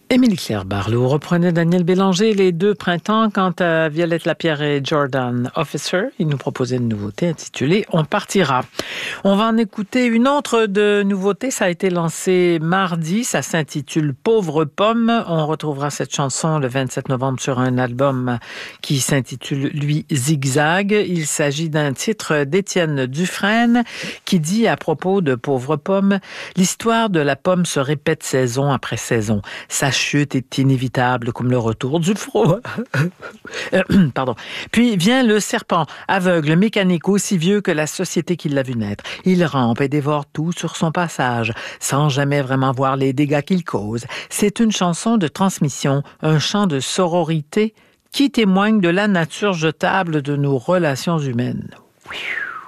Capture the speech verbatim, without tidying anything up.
Émilie Claire Barlow reprenait Daniel Bélanger, Les Deux Printemps. Quant à Violette Lapierre et Jordan Officer, ils nous proposaient une nouveauté intitulée On partira. On va en écouter une autre de nouveauté. Ça a été lancé mardi. Ça s'intitule Pauvre pomme. On retrouvera cette chanson le vingt-sept novembre sur un album qui s'intitule, lui, Zigzag. Il s'agit d'un titre d'Étienne Dufresne qui dit à propos de Pauvre pomme, l'histoire de la pomme se répète saison après saison. Sa chute est inévitable comme le retour du froid. Pardon. Puis vient le serpent, aveugle, mécanique, aussi vieux que la société qui l'a vu naître. Il rampe et dévore tout sur son passage, sans jamais vraiment voir les dégâts qu'il cause. C'est une chanson de transmission, un chant de sororité qui témoigne de la nature jetable de nos relations humaines. Oui.